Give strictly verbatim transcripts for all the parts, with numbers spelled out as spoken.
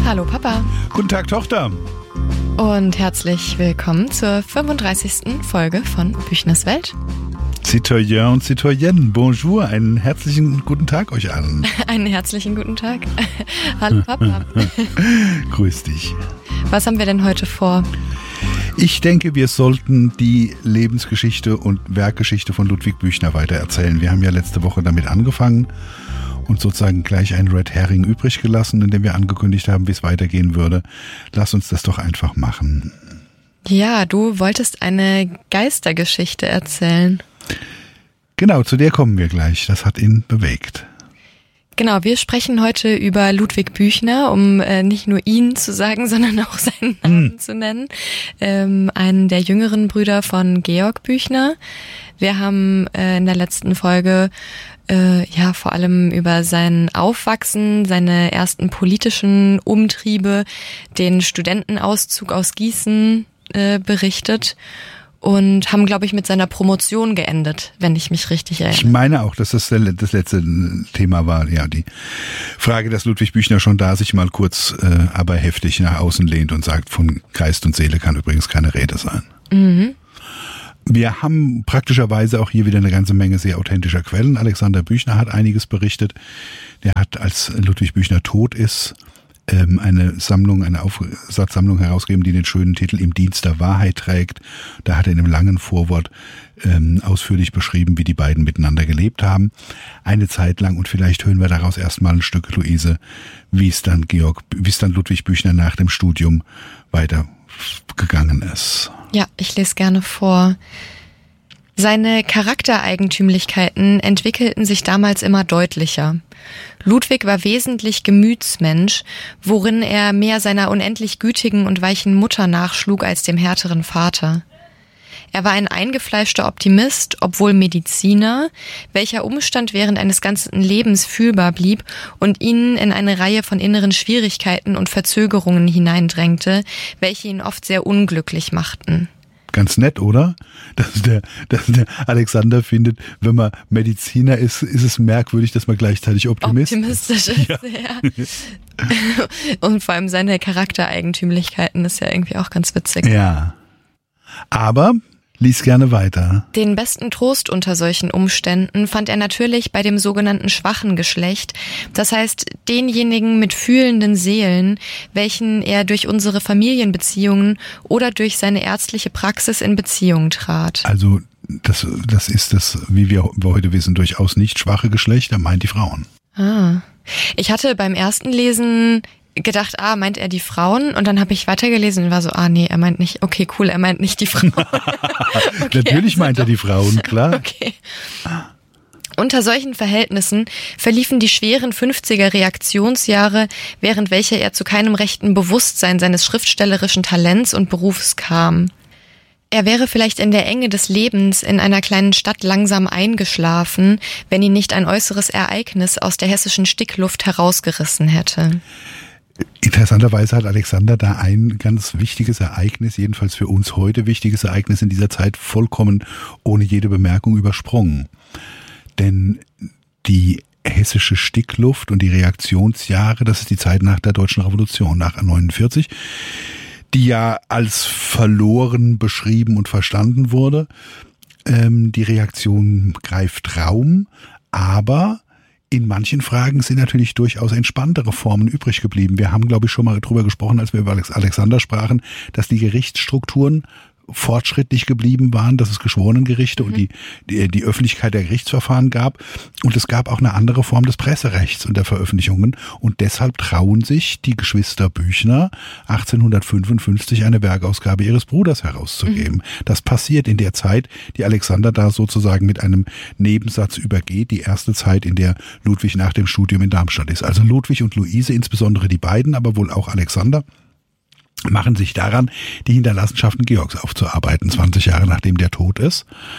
Hallo Papa. Guten Tag Tochter. Und herzlich willkommen zur fünfunddreißigsten Folge von Büchners Welt. Citoyen und Citoyenne, bonjour, einen herzlichen guten Tag euch allen. Einen herzlichen guten Tag. Hallo Papa. Grüß dich. Was haben wir denn heute vor? Ich denke, wir sollten die Lebensgeschichte und Werkgeschichte von Ludwig Büchner weitererzählen. Wir haben ja letzte Woche damit angefangen und sozusagen gleich einen Red Herring übrig gelassen, in dem wir angekündigt haben, wie es weitergehen würde. Lass uns das doch einfach machen. Ja, du wolltest eine Geistergeschichte erzählen. Genau, zu der kommen wir gleich. Das hat ihn bewegt. Genau, wir sprechen heute über Ludwig Büchner, um äh, nicht nur ihn zu sagen, sondern auch seinen Namen hm. zu nennen. Ähm, einen der jüngeren Brüder von Georg Büchner. Wir haben äh, in der letzten Folge äh, ja vor allem über sein Aufwachsen, seine ersten politischen Umtriebe, den Studentenauszug aus Gießen äh, berichtet. Und haben, glaube ich, mit seiner Promotion geendet, wenn ich mich richtig erinnere. Ich meine auch, dass das das letzte Thema war, ja, die Frage, dass Ludwig Büchner schon da sich mal kurz, äh, aber heftig nach außen lehnt und sagt, von Geist und Seele kann übrigens keine Rede sein. Mhm. Wir haben praktischerweise auch hier wieder eine ganze Menge sehr authentischer Quellen. Alexander Büchner hat einiges berichtet. Der hat, als Ludwig Büchner tot ist, eine Sammlung, eine Aufsatzsammlung herausgegeben, die den schönen Titel Im Dienst der Wahrheit trägt. Da hat er in einem langen Vorwort ähm, ausführlich beschrieben, wie die beiden miteinander gelebt haben. Eine Zeit lang, und vielleicht hören wir daraus erstmal ein Stück, Luise, wie es dann Georg, wie es dann Ludwig Büchner nach dem Studium weitergegangen ist. Ja, ich lese gerne vor. Seine Charaktereigentümlichkeiten entwickelten sich damals immer deutlicher. Ludwig war wesentlich Gemütsmensch, worin er mehr seiner unendlich gütigen und weichen Mutter nachschlug als dem härteren Vater. Er war ein eingefleischter Optimist, obwohl Mediziner, welcher Umstand während eines ganzen Lebens fühlbar blieb und ihn in eine Reihe von inneren Schwierigkeiten und Verzögerungen hineindrängte, welche ihn oft sehr unglücklich machten. Ganz nett, oder? Dass der, dass der Alexander findet, wenn man Mediziner ist, ist es merkwürdig, dass man gleichzeitig Optimist Optimistisch ist. Ja. Ja. Und vor allem seine Charaktereigentümlichkeiten ist ja irgendwie auch ganz witzig. Ja. Aber lies gerne weiter. Den besten Trost unter solchen Umständen fand er natürlich bei dem sogenannten schwachen Geschlecht, das heißt denjenigen mit fühlenden Seelen, welchen er durch unsere Familienbeziehungen oder durch seine ärztliche Praxis in Beziehung trat. Also das, das ist das, wie wir heute wissen, durchaus nicht schwache Geschlecht, er meint die Frauen. Ah. Ich hatte beim ersten Lesen gedacht, ah, meint er die Frauen? Und dann habe ich weitergelesen und war so, ah nee, er meint nicht, okay, cool, er meint nicht die Frauen. Okay, natürlich also meint er die Frauen, klar. Okay. Unter solchen Verhältnissen verliefen die schweren fünfziger Reaktionsjahre, während welcher er zu keinem rechten Bewusstsein seines schriftstellerischen Talents und Berufs kam. Er wäre vielleicht in der Enge des Lebens in einer kleinen Stadt langsam eingeschlafen, wenn ihn nicht ein äußeres Ereignis aus der hessischen Stickluft herausgerissen hätte. Interessanterweise hat Alexander da ein ganz wichtiges Ereignis, jedenfalls für uns heute wichtiges Ereignis in dieser Zeit, vollkommen ohne jede Bemerkung übersprungen. Denn die hessische Stickluft und die Reaktionsjahre, das ist die Zeit nach der Deutschen Revolution, nach neunundvierzig, die ja als verloren beschrieben und verstanden wurde. Ähm, die Reaktion greift Raum, aber in manchen Fragen sind natürlich durchaus entspanntere Formen übrig geblieben. Wir haben, glaube ich, schon mal drüber gesprochen, als wir über Alexander sprachen, dass die Gerichtsstrukturen fortschrittlich geblieben waren, dass es Geschworenengerichte mhm. und die, die die Öffentlichkeit der Gerichtsverfahren gab. Und es gab auch eine andere Form des Presserechts und der Veröffentlichungen. Und deshalb trauen sich die Geschwister Büchner achtzehnhundertfünfundfünfzig eine Werkausgabe ihres Bruders herauszugeben. Mhm. Das passiert in der Zeit, die Alexander da sozusagen mit einem Nebensatz übergeht, die erste Zeit, in der Ludwig nach dem Studium in Darmstadt ist. Also Ludwig und Luise, insbesondere die beiden, aber wohl auch Alexander, machen sich daran, die Hinterlassenschaften Georgs aufzuarbeiten, zwanzig Jahre nachdem der tot ist.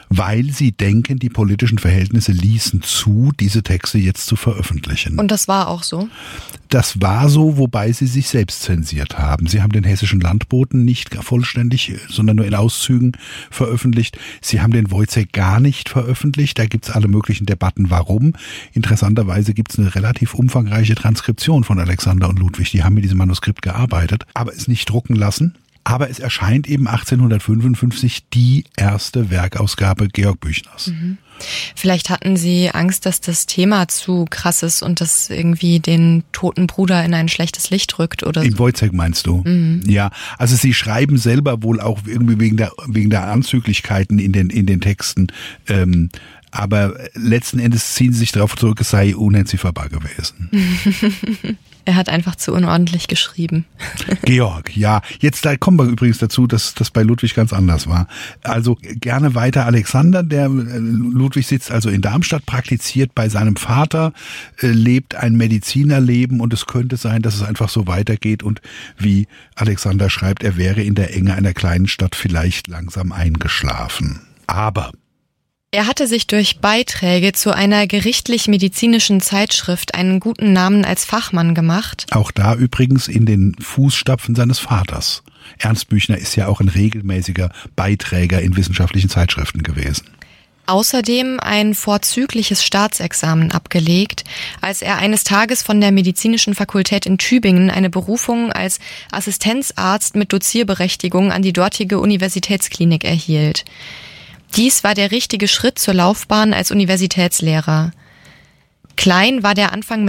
weil sie denken, die politischen Verhältnisse ließen zu, diese Texte jetzt zu veröffentlichen. Und das war auch so? Das war so, wobei sie sich selbst zensiert haben. Sie haben den Hessischen Landboten nicht vollständig, sondern nur in Auszügen veröffentlicht. Sie haben den Wojciech gar nicht veröffentlicht. Da gibt's alle möglichen Debatten, warum. Interessanterweise gibt's eine relativ umfangreiche Transkription von Alexander und Ludwig. Die haben mit diesem Manuskript gearbeitet, aber es nicht drucken lassen. Aber es erscheint eben achtzehnhundertfünfundfünfzig die erste Werkausgabe Georg Büchners. Mhm. Vielleicht hatten Sie Angst, dass das Thema zu krass ist und das irgendwie den toten Bruder in ein schlechtes Licht rückt oder so. In Wojciech meinst du? Mhm. Ja, also Sie schreiben selber wohl auch irgendwie wegen der wegen der Anzüglichkeiten in den in den Texten. Ähm, aber letzten Endes ziehen sie sich darauf zurück, es sei unentziffernbar gewesen. Er hat einfach zu unordentlich geschrieben. Georg, ja. Jetzt da kommen wir übrigens dazu, dass das bei Ludwig ganz anders war. Also gerne weiter Alexander, der Ludwig sitzt also in Darmstadt, praktiziert bei seinem Vater, lebt ein Medizinerleben und es könnte sein, dass es einfach so weitergeht und wie Alexander schreibt, er wäre in der Enge einer kleinen Stadt vielleicht langsam eingeschlafen. Aber er hatte sich durch Beiträge zu einer gerichtlich-medizinischen Zeitschrift einen guten Namen als Fachmann gemacht. Auch da übrigens in den Fußstapfen seines Vaters. Ernst Büchner ist ja auch ein regelmäßiger Beiträger in wissenschaftlichen Zeitschriften gewesen. Außerdem ein vorzügliches Staatsexamen abgelegt, als er eines Tages von der Medizinischen Fakultät in Tübingen eine Berufung als Assistenzarzt mit Dozierberechtigung an die dortige Universitätsklinik erhielt. Dies war der richtige Schritt zur Laufbahn als Universitätslehrer. Klein war der Anfang mit